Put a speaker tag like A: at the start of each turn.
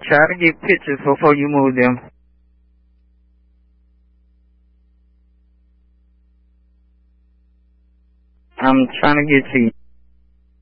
A: Try to get pictures before you move them. I'm trying to get to you.